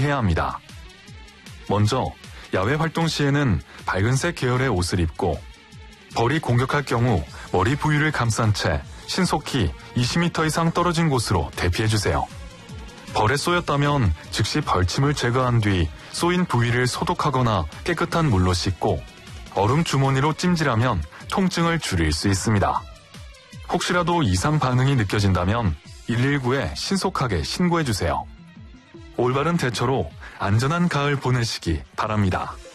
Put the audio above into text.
주의해야 합니다. 먼저 야외 활동 시에는 밝은색 계열의 옷을 입고 벌이 공격할 경우 머리 부위를 감싼 채 신속히 20m 이상 떨어진 곳으로 대피해주세요. 벌에 쏘였다면 즉시 벌침을 제거한 뒤 쏘인 부위를 소독하거나 깨끗한 물로 씻고 얼음 주머니로 찜질하면 통증을 줄일 수 있습니다. 혹시라도 이상 반응이 느껴진다면 119에 신속하게 신고해주세요. 올바른 대처로 안전한 가을 보내시기 바랍니다.